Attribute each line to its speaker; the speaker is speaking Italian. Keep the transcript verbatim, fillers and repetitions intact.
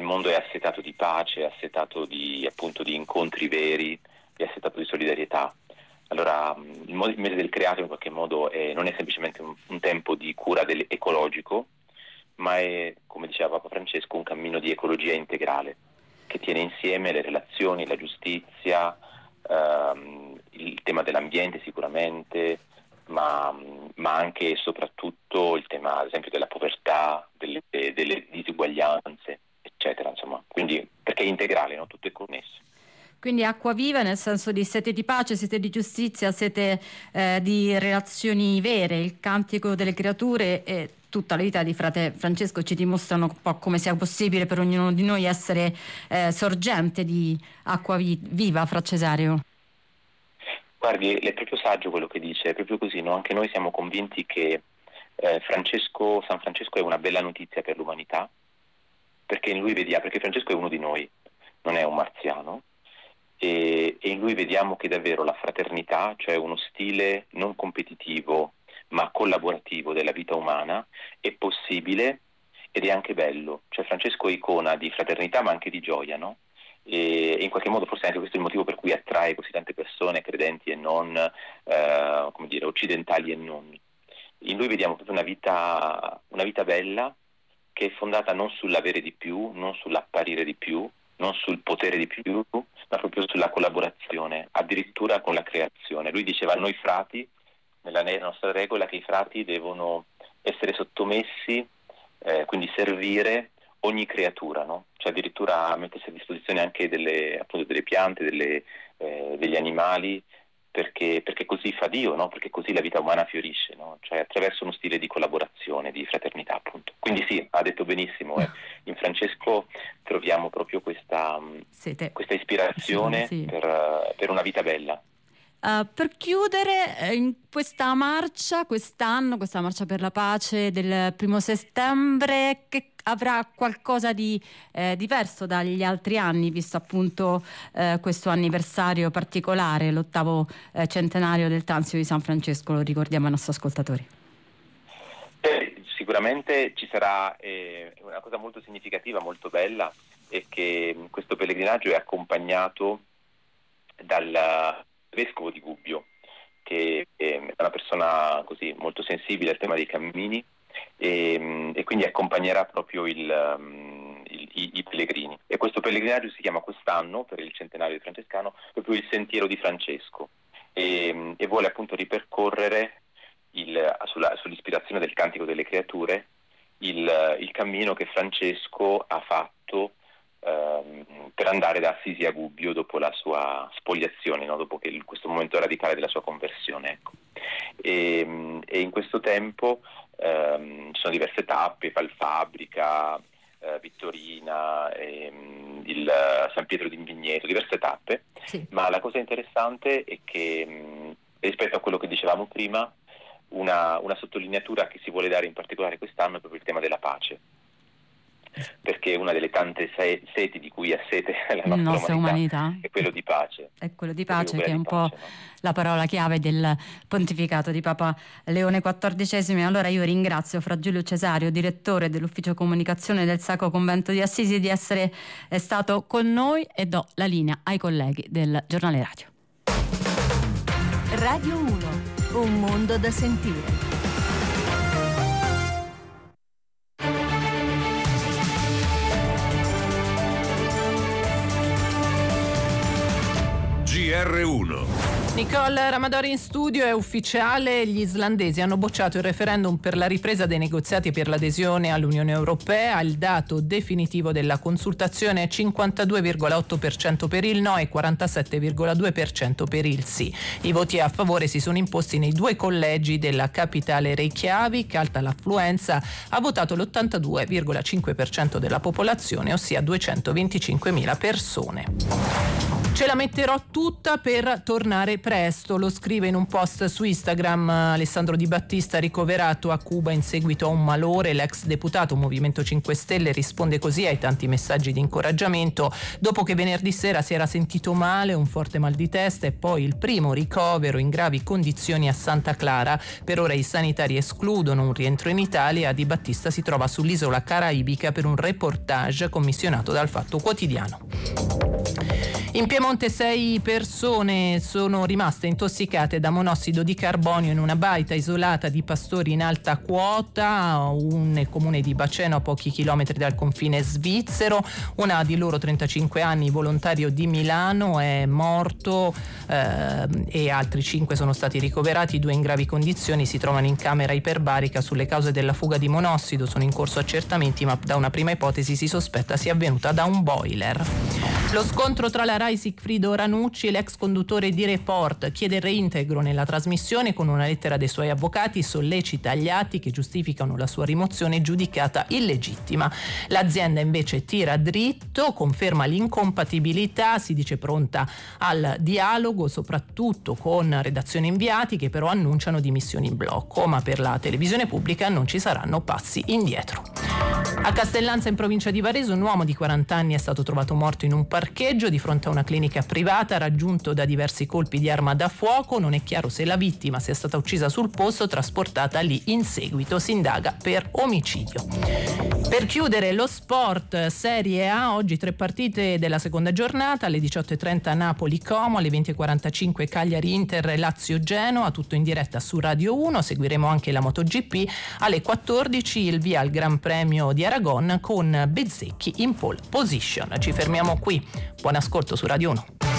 Speaker 1: mondo è assetato di pace, è assetato di appunto di incontri veri, è assetato di solidarietà. Allora il mese del creato in qualche modo è, non è semplicemente un, un tempo di cura del, ecologico, ma è, come diceva Papa Francesco, un cammino di ecologia integrale che tiene insieme le relazioni, la giustizia, ehm, il tema dell'ambiente sicuramente, ma, ma anche e soprattutto il tema ad esempio della povertà, delle, delle disuguaglianze, eccetera, insomma, quindi perché è integrale, no? Tutto è connesso.
Speaker 2: Quindi acqua viva nel senso di sete di pace, sete di giustizia, sete eh, di relazioni vere. Il cantico delle creature e tutta la vita di frate Francesco ci dimostrano un po' come sia possibile per ognuno di noi essere eh, sorgente di acqua vi- viva, Fra Cesario.
Speaker 1: Guardi, è proprio saggio quello che dice, è proprio così, no? Anche noi siamo convinti che eh, Francesco, San Francesco è una bella notizia per l'umanità, perché in lui vediamo, perché Francesco è uno di noi, non è un marziano, e, e in lui vediamo che davvero la fraternità, cioè uno stile non competitivo ma collaborativo della vita umana, è possibile ed è anche bello. Cioè Francesco è icona di fraternità ma anche di gioia, no? E in qualche modo forse anche questo è il motivo per cui attrae così tante persone, credenti e non, eh, come dire, occidentali e non. In lui vediamo proprio una vita, una vita bella che è fondata non sull'avere di più, non sull'apparire di più, non sul potere di più, ma proprio sulla collaborazione, addirittura con la creazione. Lui diceva a noi frati, nella nostra regola, che i frati devono essere sottomessi, eh, quindi servire ogni creatura, no? Cioè addirittura mettersi a disposizione anche delle, appunto, delle piante, delle, eh, degli animali, perché, perché così fa Dio, no? Perché così la vita umana fiorisce, no? Cioè attraverso uno stile di collaborazione, di fraternità, appunto. Quindi sì, ha detto benissimo, eh. In Francesco troviamo proprio questa, questa ispirazione
Speaker 2: sì, sì.
Speaker 1: Per, per una vita bella.
Speaker 2: Uh, per chiudere, in questa marcia, quest'anno, questa marcia per la pace del primo settembre, che avrà qualcosa di eh, diverso dagli altri anni, visto appunto eh, questo anniversario particolare, l'ottavo eh, centenario del Transito di San Francesco, lo ricordiamo ai nostri ascoltatori.
Speaker 1: Eh, sicuramente ci sarà eh, una cosa molto significativa, molto bella, è che questo pellegrinaggio è accompagnato dal vescovo di Gubbio, che è una persona così molto sensibile al tema dei cammini e, e quindi accompagnerà proprio il, il, i, i pellegrini. E questo pellegrinaggio si chiama quest'anno, per il centenario di Francescano, proprio il Sentiero di Francesco e, e vuole appunto ripercorrere il, sulla, sull'ispirazione del Cantico delle Creature il, il cammino che Francesco ha fatto per andare da Assisi a Gubbio dopo la sua spoliazione, no? Dopo che questo momento radicale della sua conversione, ecco. E, e in questo tempo ehm, ci sono diverse tappe: Valfabrica, eh, Vittorina, ehm, il San Pietro di Invigneto, diverse tappe. Sì. Ma la cosa interessante è che mh, rispetto a quello che dicevamo prima, una, una sottolineatura che si vuole dare in particolare quest'anno è proprio il tema della pace, perché una delle tante seti di cui ha sete la nostra, nostra umanità, umanità è quello di pace.
Speaker 2: È quello di pace che è un
Speaker 1: pace,
Speaker 2: po'
Speaker 1: no?
Speaker 2: La parola chiave del pontificato di Papa Leone quattordicesimo. Allora io ringrazio Fra Giulio Cesario, direttore dell'ufficio comunicazione del Sacro Convento di Assisi, di essere stato con noi e do la linea ai colleghi del Giornale Radio.
Speaker 3: Radio uno, un mondo da sentire.
Speaker 4: G R uno.
Speaker 5: Nicole Ramadori in studio. È ufficiale, gli islandesi hanno bocciato il referendum per la ripresa dei negoziati per l'adesione all'Unione Europea. Il dato definitivo della consultazione è cinquantadue virgola otto per cento per il no e quarantasette virgola due per cento per il sì. I voti a favore si sono imposti nei due collegi della capitale Reykjavik. Alta l'affluenza, ha votato l'ottantadue virgola cinque per cento della popolazione, ossia duecentoventicinquemila persone. Ce la metterò tutta per tornare presto, lo scrive in un post su Instagram Alessandro Di Battista, ricoverato a Cuba in seguito a un malore. L'ex deputato Movimento cinque Stelle risponde così ai tanti messaggi di incoraggiamento dopo che venerdì sera si era sentito male, un forte mal di testa e poi il primo ricovero in gravi condizioni a Santa Clara. Per ora i sanitari escludono un rientro in Italia. Di Battista si trova sull'isola caraibica per un reportage commissionato dal Fatto Quotidiano. In Piemonte sei persone sono rimaste intossicate da monossido di carbonio in una baita isolata di pastori in alta quota, un comune di Baceno a pochi chilometri dal confine svizzero. Una di loro, trentacinque anni, volontario di Milano, è morto eh, e altri cinque sono stati ricoverati, due in gravi condizioni, si trovano in camera iperbarica. Sulle cause della fuga di monossido sono in corso accertamenti, ma da una prima ipotesi si sospetta sia avvenuta da un boiler. Lo scontro tra la Rai Sigfrido Ranucci e l'ex conduttore di Report chiede il reintegro nella trasmissione. Con una lettera dei suoi avvocati sollecita gli atti che giustificano la sua rimozione giudicata illegittima. L'azienda invece tira dritto, conferma l'incompatibilità, si dice pronta al dialogo soprattutto con redazioni inviati che però annunciano dimissioni in blocco, ma per la televisione pubblica non ci saranno passi indietro. A Castellanza, in provincia di Varese, un uomo di quaranta anni è stato trovato morto in un parcheggio di fronte a una clinica privata, raggiunto da diversi colpi di arma da fuoco. Non è chiaro se la vittima sia stata uccisa sul posto o trasportata lì in seguito. Si indaga per omicidio. Per chiudere lo sport, Serie A, oggi tre partite della seconda giornata. Alle diciotto e trenta Napoli-Como, alle venti e quarantacinque Cagliari-Inter, Lazio-Genoa, tutto in diretta su Radio uno. Seguiremo anche la MotoGP. Alle quattordici il via al Gran Premio di Aragon con Bezzecchi in pole position. Ci fermiamo qui. Buon ascolto su Radio uno.